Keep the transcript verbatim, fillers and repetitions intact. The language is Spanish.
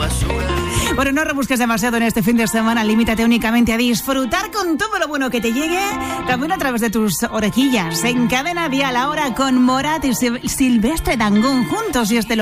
basura. Bueno, no rebusques demasiado en este fin de semana, limítate únicamente a disfrutar con todo lo bueno que te llegue, también a través de tus orejillas. En Cadena Dial ahora con Morat y Silvestre Dangond juntos, y este lo